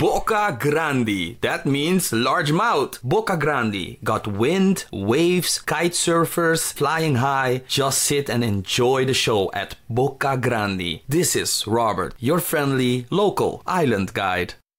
Boca Grande. That means large mouth. Boca Grande. Got wind, waves, kite surfers, flying high. Just sit and enjoy the show at Boca Grande. This is Robert, your friendly local island guide.